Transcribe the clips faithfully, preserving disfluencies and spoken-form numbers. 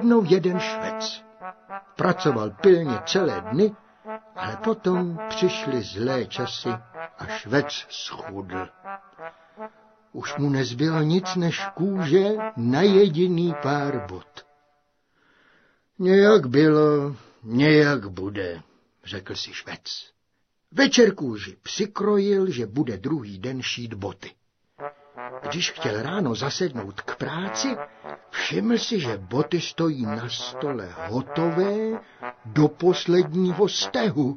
jednou jeden Švec. Pracoval pilně celé dny, ale potom přišly zlé časy a Švec schudl. Už mu nezbylo nic než kůže na jediný pár bot. Nějak bylo, nějak bude, řekl si Švec. Večer kůži přikrojil, že bude druhý den šít boty. Když chtěl ráno zasednout k práci, všiml si, že boty stojí na stole hotové do posledního stehu.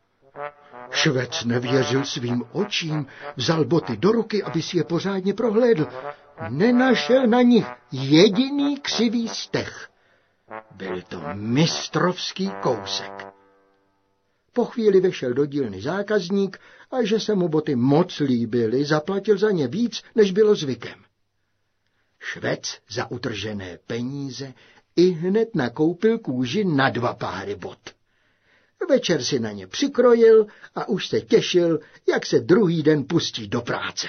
Švec nevěřil svým očím, vzal boty do ruky, aby si je pořádně prohlédl. Nenašel na nich jediný křivý steh. Byl to mistrovský kousek. Po chvíli vešel do dílny zákazník a že se mu boty moc líbily, zaplatil za ně víc, než bylo zvykem. Švec za utržené peníze i hned nakoupil kůži na dva páry bot. Večer si na ně přikrojil a už se těšil, jak se druhý den pustí do práce.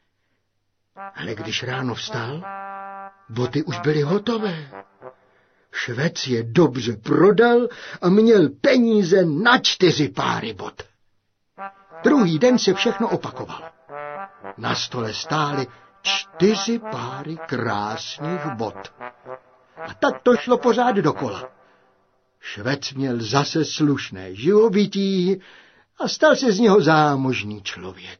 Ale když ráno vstal, boty už byly hotové. Švec je dobře prodal a měl peníze na čtyři páry bot. Druhý den se všechno opakovalo. Na stole stály čtyři páry krásných bot. A tak to šlo pořád dokola. Švec měl zase slušné živobytí a stal se z něho zámožný člověk.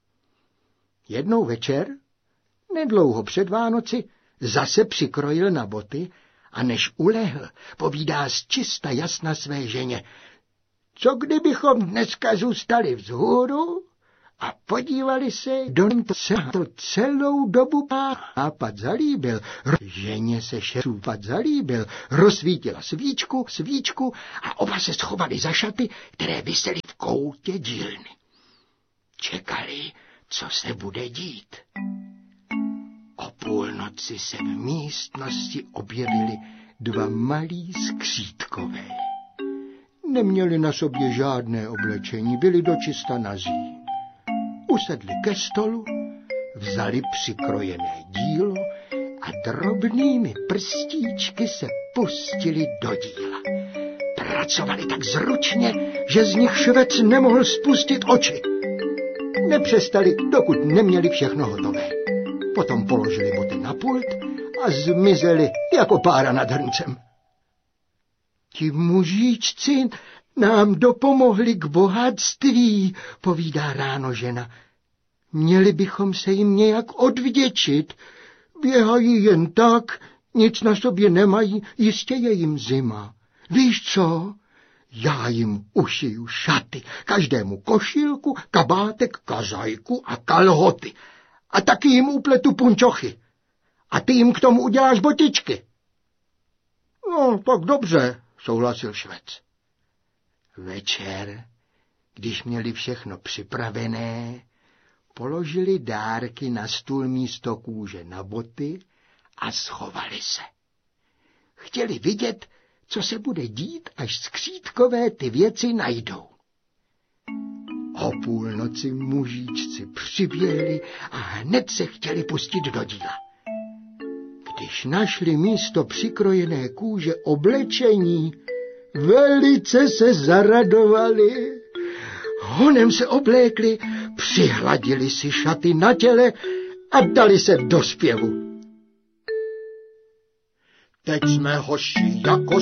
Jednou večer, nedlouho před Vánoci, zase přikrojil na boty a než ulehl, povídá z čista jasna své ženě: co kdybychom dneska zůstali vzhůru a podívali se do to celou dobu nápad zalíbil. Ženě se šerůpad zalíbil, rozsvítila svíčku, svíčku a oba se schovali za šaty, které visely v koutě dílny. Čekali, co se bude dít. O půlnoci se v místnosti objevili dva malí skřítkové. Neměli na sobě žádné oblečení, byli dočista nazí. Usedli ke stolu, vzali přikrojené dílo a drobnými prstíčky se pustili do díla. Pracovali tak zručně, že z nich Švec nemohl spustit oči. Nepřestali, dokud neměli všechno hotové. Potom položili boty na pult a zmizeli jako pára nad hrncem. Ti mužičci nám dopomohli k bohatství, povídá ráno žena. Měli bychom se jim nějak odvděčit. Běhají jen tak, nic na sobě nemají, jistě je jim zima. Víš co? Já jim ušiju šaty, každému košilku, kabátek, kazajku a kalhoty. A taky jim upletu punčochy. A ty jim k tomu uděláš botičky. No, tak dobře, souhlasil Švec. Večer, když měli všechno připravené, položili dárky na stůl místo kůže na boty a schovali se. Chtěli vidět, co se bude dít, až skřítkové ty věci najdou. O půlnoci mužičci přiběhli a hned se chtěli pustit do díla. Když našli místo přikrojené kůže oblečení, velice se zaradovali. Honem se oblékli, přihladili si šaty na těle a dali se do zpěvu. Teď jsme hoši jako